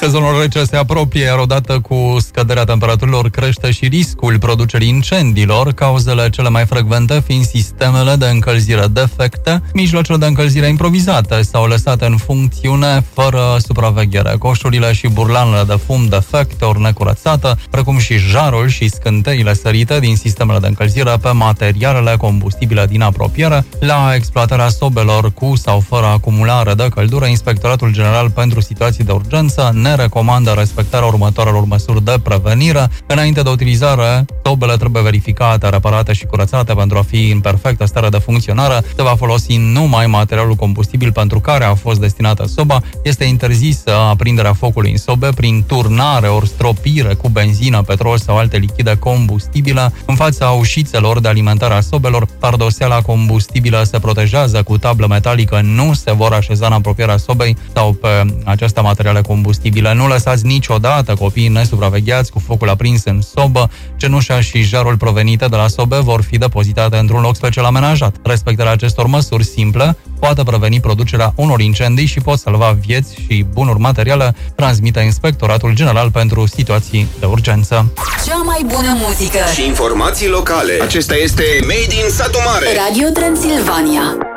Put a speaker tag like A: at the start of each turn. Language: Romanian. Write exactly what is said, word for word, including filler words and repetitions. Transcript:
A: Sezonul rece se apropie, iar odată cu scăderea temperaturilor crește și riscul producerii incendiilor, cauzele cele mai frecvente fiind sistemele de încălzire defecte, mijloacele de încălzire improvizate sau lăsate în funcțiune fără supraveghere, coșurile și burlanele de fum defecte ori necurățate, precum și jarul și scânteile sărite din sistemele de încălzire pe materialele combustibile din apropiere. La exploatarea sobelor cu sau fără acumulare de căldură, Inspectoratul General pentru Situații de Urgență ne recomandă respectarea următoarelor măsuri de prevenire. Înainte de utilizare, sobele trebuie verificate, reparate și curățate pentru a fi în perfectă stare de funcționare. Se va folosi numai materialul combustibil pentru care a fost destinată soba. Este interzisă aprinderea focului în sobe prin turnare ori stropire cu benzină, petrol sau alte lichide combustibile. În fața ușițelor de alimentare a sobelor, pardoseala combustibilă se protejează cu tablă metalică, nu se vor așeza în apropierea sobei sau pe aceste materiale combustibile. Nu lăsați niciodată copiii nesupravegheați cu focul aprins în sobă. Cenușa și jarul provenite de la sobe vor fi depozitate într-un loc special amenajat. Respectarea acestor măsuri simple poate preveni producerea unor incendii și pot salva vieți și bunuri materiale, transmite Inspectoratul General pentru Situații de Urgență.
B: Cea mai bună muzică
C: și informații locale. Acesta este Made in Satu Mare.
B: Radio Transilvania.